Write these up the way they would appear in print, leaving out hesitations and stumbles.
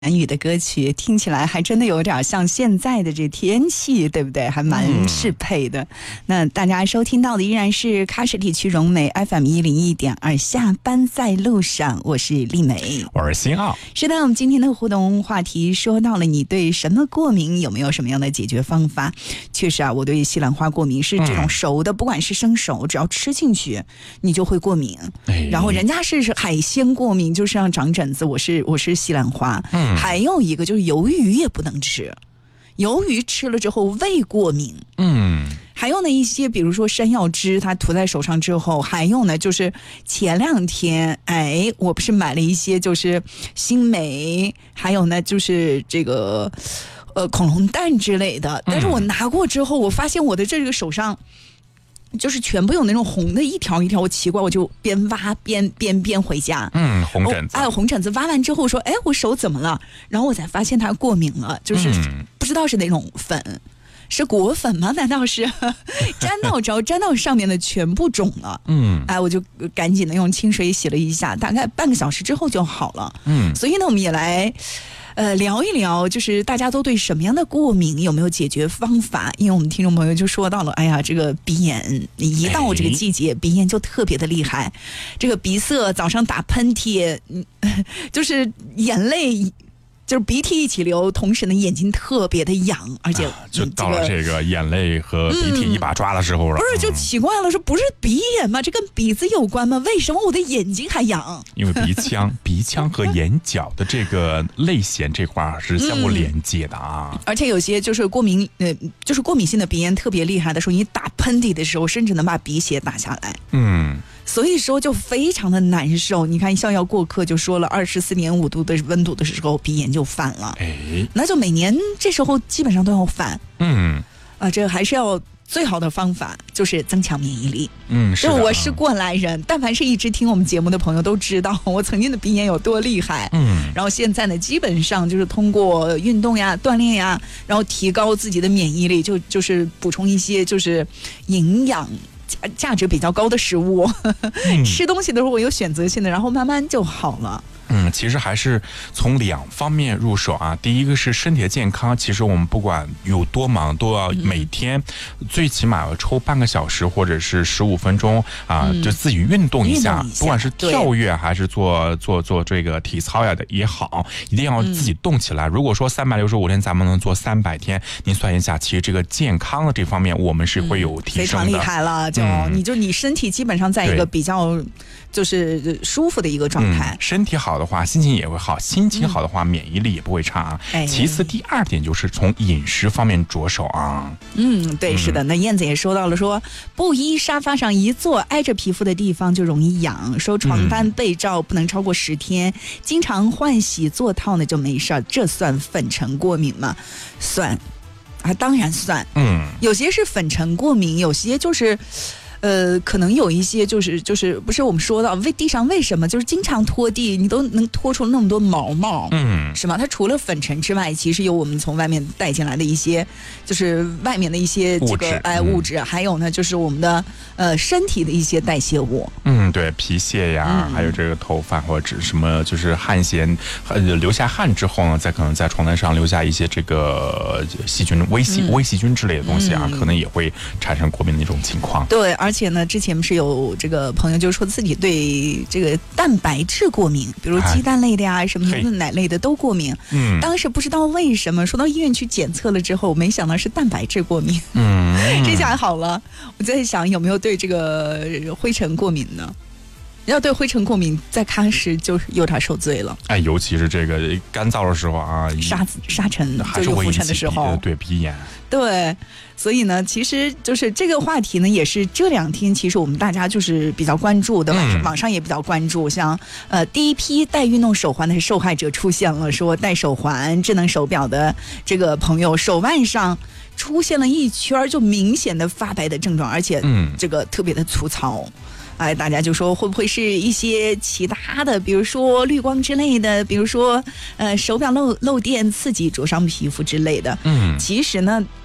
韩语的歌曲听起来还真的有点像现在的这天气，对不对？还蛮适配的。那大家收听到的依然是喀什地区融美 FM101.2，下班在路上，我是丽美， 我是新奥。 是的，我们今天的互动话题说到了你对什么过敏，有没有什么样的解决方法？确实啊，我对西兰花过敏，是这种熟的，不管是生熟，只要吃进去你就会过敏。然后人家是海鲜过敏，就是让长疹子，我是西兰花。还有一个就是鱿鱼也不能吃，鱿鱼吃了之后胃过敏。还有呢一些比如说山药汁，它涂在手上之后，还有呢就是前两天我不是买了一些就是新梅，还有呢就是这个恐龙蛋之类的，但是我拿过之后，我发现我的这个手上就是全部有那种红的一条一条，我奇怪，我就边挖边回家。 红疹子。 红疹子挖完之后说，我手怎么了？然后我才发现它过敏了，就是不知道是哪种粉，是果粉吗？难道是沾到上面的全部肿了？我就赶紧的用清水洗了一下，大概半个小时之后就好了。所以呢，我们也来聊一聊，就是大家都对什么样的过敏有没有解决方法？因为我们听众朋友就说到了，这个鼻炎，一到这个季节，鼻炎就特别的厉害，这个鼻塞，早上打喷嚏，就是眼泪。就是鼻涕一起流，同时呢眼睛特别的痒，而且就到了这个眼泪和鼻涕一把抓的时候了。 不是，就奇怪了，说不是鼻炎吗？这跟鼻子有关吗？为什么我的眼睛还痒？ 因为鼻腔和眼角的这个泪腺这块是相互连接的啊。 而且有些就是过敏性的鼻炎特别厉害的时候，你打喷嚏的时候，甚至能把鼻血打下来。所以说就非常的难受。你看逍遥过客就说了，24.5度的温度的时候鼻炎就犯了。那就每年这时候基本上都要犯。这还是要最好的方法就是增强免疫力。就我是过来人，但凡是一直听我们节目的朋友都知道我曾经的鼻炎有多厉害。然后现在呢，基本上就是通过运动呀、锻炼呀，然后提高自己的免疫力，就是补充一些就是营养价值比较高的食物。吃东西的时候我有选择性的，然后慢慢就好了。 其实还是从两方面入手啊。第一个是身体的健康，其实我们不管有多忙，都要每天最起码要抽半个小时或者是15分钟就自己运动一下，不管是跳跃还是做这个体操呀的也好，一定要自己动起来。如果说365天咱们能做300天，您算一下，其实这个健康的这方面我们是会有提升的， 非常厉害了。你身体基本上在一个比较就是舒服的一个状态。 身体好的话心情也会好，心情好的话免疫力也不会差。其次第二点就是从饮食方面着手啊。 对，是的。那燕子也说到了，说布衣沙发上一坐，挨着皮肤的地方就容易痒，说床单被罩不能超过10天，经常换洗做套呢就没事儿。这算粉尘过敏吗？算当然算。有些是粉尘过敏，有些就是可能有一些就是不是我们说到地上为什么就是经常拖地，你都能拖出那么多毛毛，是吗？它除了粉尘之外，其实有我们从外面带进来的一些，就是外面的一些这个物质，还有呢就是我们的身体的一些代谢物。 对，皮屑呀，还有这个头发或者什么就是汗腺，流下汗之后呢，再可能在床单上留下一些这个细菌、微细菌之类的东西啊，可能也会产生过敏的一种情况。 对，而且呢，之前不是有这个朋友就说自己对这个蛋白质过敏，比如鸡蛋类的呀，什么牛奶类的都过敏。当时不知道为什么，说到医院去检测了之后，没想到是蛋白质过敏。这下好了，我在想有没有对这个灰尘过敏呢？要对灰尘过敏，在喀什就有点受罪了。 尤其是这个干燥的时候啊， 沙尘还是会浮尘的时候， 对鼻炎。 对，所以呢，其实就是这个话题呢，也是这2天其实我们大家就是比较关注的，网上也比较关注。像第一批戴运动手环的受害者出现了，说戴手环、智能手表的这个朋友手腕上出现了一圈就明显的发白的症状，而且这个特别的粗糙。大家就说会不会是一些其他的，比如说绿光之类的，比如说手表漏电刺激灼伤皮肤之类的。其实呢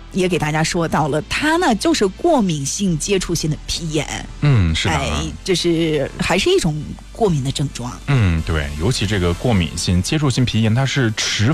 也给大家说到了，它呢就是过敏性接触性的皮炎。 是的。 这是还是一种过敏的症状。 对，尤其这个过敏性接触性皮炎，它是迟